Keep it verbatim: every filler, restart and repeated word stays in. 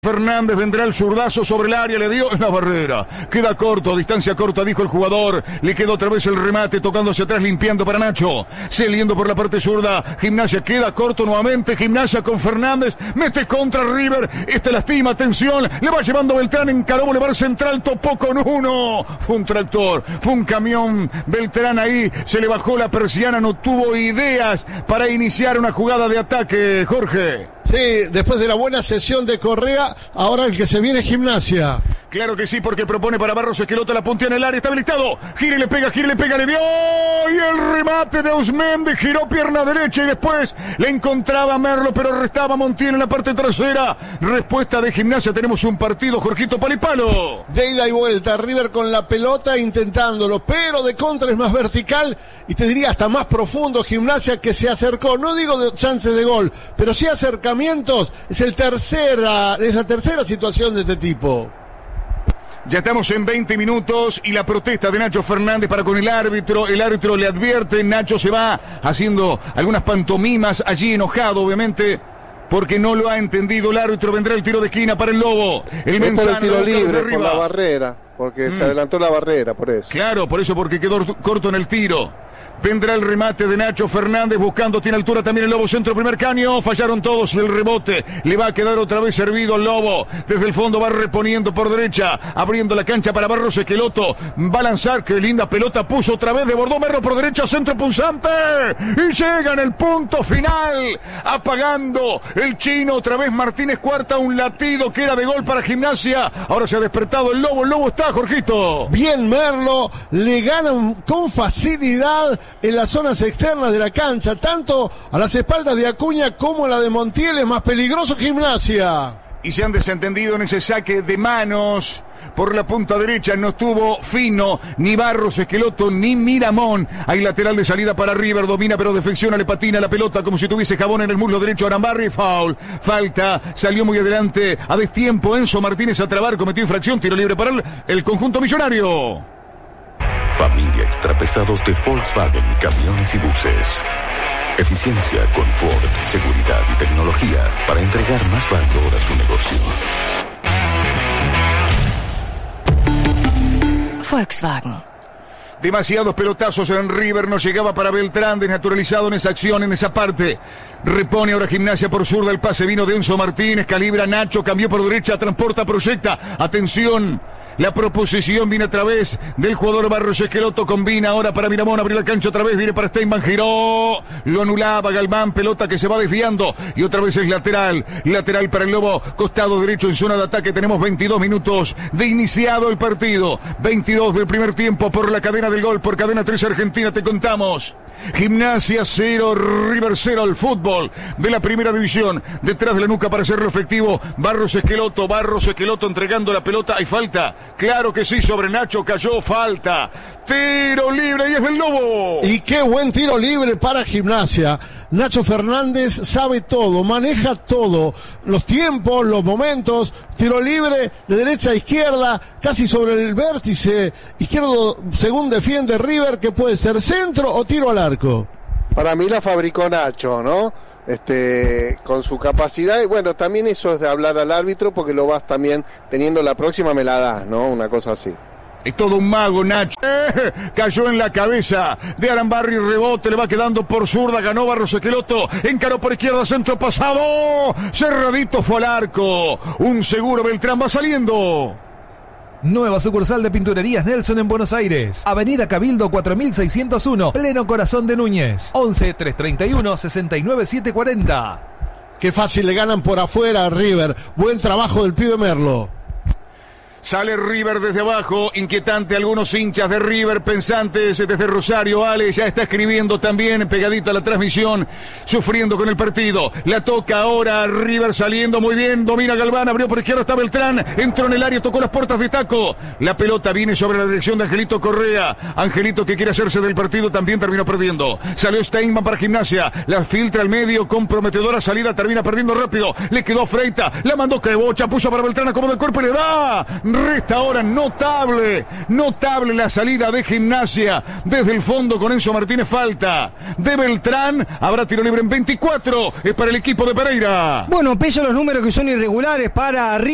Fernández, vendrá el zurdazo sobre el área, le dio en la barrera. Queda corto, distancia corta, dijo el jugador. Le quedó otra vez el remate, tocando hacia atrás, limpiando para Nacho. Saliendo por la parte zurda, Gimnasia queda corto nuevamente. Gimnasia con Fernández, mete contra River. Este lastima, atención, le va llevando Beltrán, encaró Boulevard Central, topó con uno. Fue un tractor, fue un camión. Beltrán ahí, se le bajó la persiana, no tuvo ideas para iniciar una jugada de ataque, Jorge. Sí, después de la buena sesión de Correa, ahora el que se viene es Gimnasia. Claro que sí, porque propone para Barros Esqueloto, la puntea en el área, está habilitado. Gira y le pega, gira y le pega, le dio. Y el remate de Ausmendi, giró pierna derecha y después le encontraba Merlo, pero restaba Montiel en la parte trasera. Respuesta de Gimnasia, tenemos un partido, Jorgito, palipalo. De ida y vuelta, River con la pelota intentándolo, pero de contra es más vertical y te diría hasta más profundo. Gimnasia que se acercó, no digo de chances de gol, pero sí acercamientos. Es el tercera, es la tercera situación de este tipo. Ya estamos en veinte minutos y la protesta de Nacho Fernández para con el árbitro. El árbitro le advierte, Nacho se va haciendo algunas pantomimas allí, enojado obviamente, porque no lo ha entendido el árbitro. Vendrá el tiro de esquina para el Lobo. El Menzano, el tiro libre por la barrera, porque mm. se adelantó la barrera, por eso. Claro, por eso, porque quedó corto en el tiro. Vendrá el remate de Nacho Fernández, buscando, tiene altura también el Lobo, centro, primer caño, fallaron todos, el rebote, le va a quedar otra vez servido el Lobo, desde el fondo va reponiendo por derecha, abriendo la cancha para Barros Esqueloto, va a lanzar, qué linda pelota puso otra vez, desbordó Merlo por derecha, centro punzante, y llega en el punto final, apagando el chino, otra vez Martínez Cuarta, un latido que era de gol para Gimnasia, ahora se ha despertado el Lobo, el Lobo está, Jorgito. Bien Merlo, le ganan con facilidad en las zonas externas de la cancha, tanto a las espaldas de Acuña como a la de Montiel. Es más peligroso Gimnasia. Y se han desentendido en ese saque de manos por la punta derecha, no estuvo fino ni Barros Esqueloto ni Miramón. Hay lateral de salida para River, domina pero defecciona, le patina la pelota como si tuviese jabón en el muslo derecho. Arambarri, foul, falta, salió muy adelante a destiempo Enzo Martínez a trabar, cometió infracción, tiro libre para el, el conjunto millonario. Familia extrapesados de Volkswagen, camiones y buses. Eficiencia, confort, seguridad y tecnología para entregar más valor a su negocio. Volkswagen. Demasiados pelotazos en River, no llegaba para Beltrán, desnaturalizado en esa acción, en esa parte. Repone ahora Gimnasia por zurda, el pase vino de Enzo Martínez, calibra Nacho, cambió por derecha, transporta, proyecta. Atención, la proposición viene a través del jugador Barros Esqueloto, combina ahora para Miramón, abrió la cancha otra vez, viene para Steinman, giró, lo anulaba Galván, pelota que se va desviando y otra vez es lateral, lateral para el Lobo, costado derecho en zona de ataque. Tenemos veintidós minutos de iniciado el partido, veintidós del primer tiempo por la cadena del gol, por Cadena tres Argentina, te contamos. Gimnasia cero, River cero, al fútbol de la primera división. Detrás de la nuca para hacerlo efectivo, Barros Esqueloto, Barros Esqueloto entregando la pelota. Hay falta, claro que sí, sobre Nacho, cayó, falta. Tiro libre y es del Lobo. Y qué buen tiro libre para Gimnasia. Nacho Fernández sabe todo, maneja todo, los tiempos, los momentos, tiro libre de derecha a izquierda, casi sobre el vértice izquierdo según defiende River, que puede ser centro o tiro al arco. Para mí la fabricó Nacho, ¿no? Este, con su capacidad, y bueno, también eso es de hablar al árbitro, porque lo vas también teniendo la próxima, me la das, ¿no? Una cosa así. Es todo un mago, Nacho. Eh, cayó en la cabeza de Arambarri, rebote, le va quedando por zurda, ganó Barros Esqueloto, encaró por izquierda, centro pasado, cerradito fue al arco, un seguro Beltrán va saliendo. Nueva sucursal de Pinturerías Nelson en Buenos Aires. Avenida Cabildo cuatro mil seiscientos uno, pleno corazón de Núñez. once, trescientos treinta y uno, sesenta y nueve, setecientos cuarenta. Qué fácil le ganan por afuera a River. Buen trabajo del pibe Merlo. Sale River desde abajo, inquietante, algunos hinchas de River, pensantes desde Rosario. Ale ya está escribiendo también, pegadito a la transmisión, sufriendo con el partido. La toca ahora River saliendo muy bien, domina Galván, abrió por izquierda, está Beltrán, entró en el área, tocó las puertas de Taco. La pelota viene sobre la dirección de Angelito Correa. Angelito, que quiere hacerse del partido, también terminó perdiendo. Salió Steinman para Gimnasia, la filtra al medio, comprometedora salida, termina perdiendo rápido. Le quedó Freita, la mandó que bocha, puso para Beltrán, acomoda el cuerpo y le da. Resta ahora notable, notable la salida de Gimnasia desde el fondo con Enzo Martínez, falta de Beltrán, habrá tiro libre en veinticuatro, es para el equipo de Pereira. Bueno, peso los números que son irregulares para River.